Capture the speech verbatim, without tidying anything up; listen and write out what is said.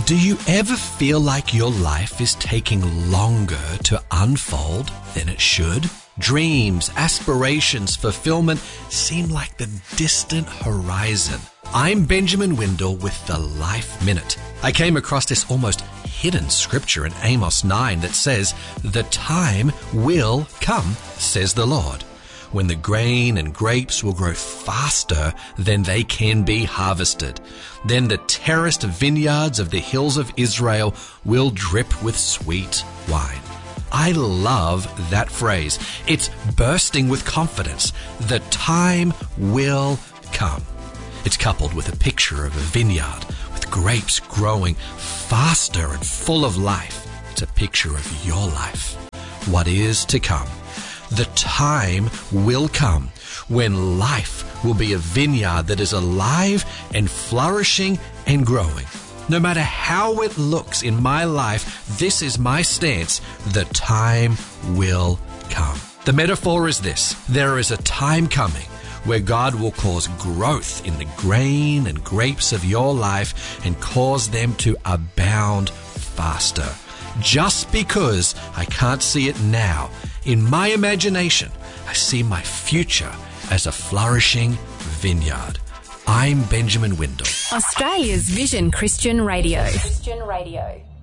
Do you ever feel like your life is taking longer to unfold than it should? Dreams, aspirations, fulfillment seem like the distant horizon. I'm Benjamin Windle with the Life Minute. I came across this almost hidden scripture in Amos nine that says, "The time will come, says the Lord, when the grain and grapes will grow faster than they can be harvested. Then the terraced vineyards of the hills of Israel will drip with sweet wine." I love that phrase. It's bursting with confidence. The time will come. It's coupled with a picture of a vineyard with grapes growing faster and full of life. It's a picture of your life. What is to come? The time will come when life will be a vineyard that is alive and flourishing and growing. No matter how it looks in my life, this is my stance. The time will come. The metaphor is this. There is a time coming where God will cause growth in the grain and grapes of your life and cause them to abound faster. Just because I can't see it now, in my imagination, I see my future as a flourishing vineyard. I'm Benjamin Windle. Australia's Vision Christian Radio. Christian Radio.